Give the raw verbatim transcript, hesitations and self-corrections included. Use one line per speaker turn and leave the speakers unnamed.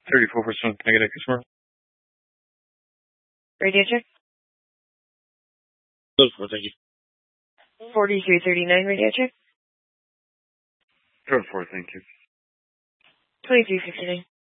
thirty-four percent negative customer.
Radio check.
Those four, thank you.
forty-three thirty-nine radio check.
Code four, thank you.
twenty-three fifty-nine.